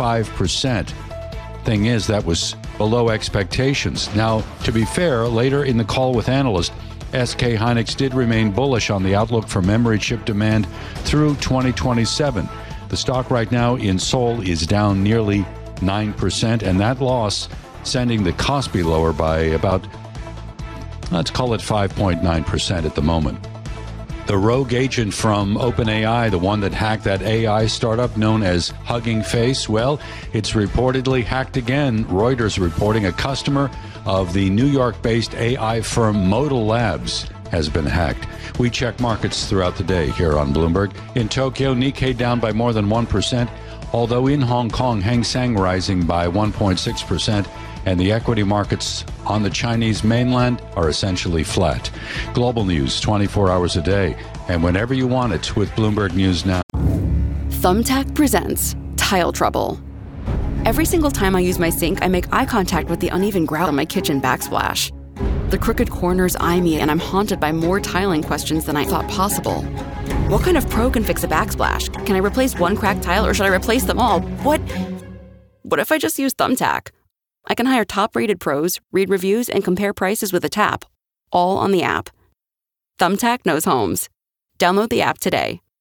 5%. Thing is, that was below expectations. Now, to be fair, later in the call with analysts, SK Hynix did remain bullish on the outlook for memory chip demand through 2027. The stock right now in Seoul is down nearly 9%, and that loss sending the Kospi lower by about, let's call it 5.9% at the moment. The rogue agent from OpenAI, the one that hacked that AI startup known as Hugging Face, well, it's reportedly hacked again. Reuters reporting a customer of the New York-based AI firm Modal Labs has been hacked. We check markets throughout the day here on Bloomberg. In Tokyo, Nikkei down by more than 1%, although in Hong Kong, Hang Seng rising by 1.6%, and the equity markets on the Chinese mainland are essentially flat. Global news 24 hours a day, and whenever you want it with Bloomberg News Now. Thumbtack presents Tile Trouble. Every single time I use my sink, I make eye contact with the uneven grout on my kitchen backsplash. The crooked corners eye me, and I'm haunted by more tiling questions than I thought possible. What kind of pro can fix a backsplash? Can I replace one cracked tile, or should I replace them all? What if I just use Thumbtack? I can hire top-rated pros, read reviews, and compare prices with a tap, all on the app. Thumbtack knows homes. Download the app today.